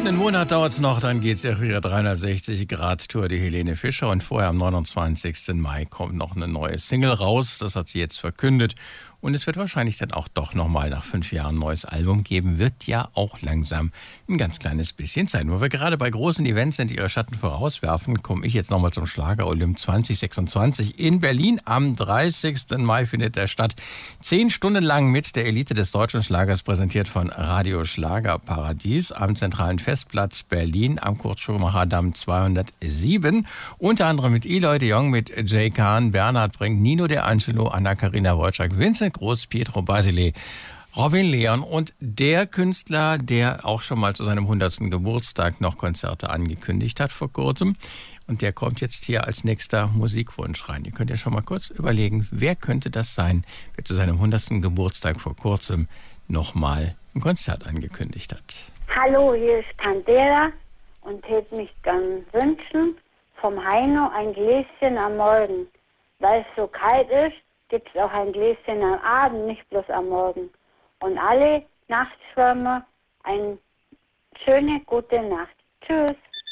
Einen Monat dauert es noch, dann geht es auf ihre 360-Grad-Tour, die Helene Fischer. Und vorher am 29. Mai kommt noch eine neue Single raus. Das hat sie jetzt verkündet. Und es wird wahrscheinlich dann auch doch nochmal nach 5 Jahren ein neues Album geben. Wird ja auch langsam ein ganz kleines bisschen Zeit. Wo wir gerade bei großen Events sind, die ihre Schatten vorauswerfen, komme ich jetzt nochmal zum Schlager Olymp 2026 in Berlin. Am 30. Mai findet er statt. 10 Stunden lang mit der Elite des deutschen Schlagers, präsentiert von Radio Schlager Paradies am zentralen Festplatz Berlin am Kurt-Schumacher-Damm 207. Unter anderem mit Eloy de Jong, mit Jay Kahn, Bernhard Brink, Nino De Angelo, Anna-Karina Wojcik, Vincent Groß, Pietro Basile, Robin Leon und der Künstler, der auch schon mal zu seinem 100. Geburtstag noch Konzerte angekündigt hat vor kurzem. Und der kommt jetzt hier als nächster Musikwunsch rein. Ihr könnt ja schon mal kurz überlegen, wer könnte das sein, wer zu seinem 100. Geburtstag vor kurzem nochmal ein Konzert angekündigt hat. Hallo, hier ist Candela und hätte mich gern wünschen vom Heino ein Gläschen am Morgen. Weil es so kalt ist, gibt es auch ein Gläschen am Abend, nicht bloß am Morgen. Und alle Nachtschwärmer eine schöne, gute Nacht. Tschüss.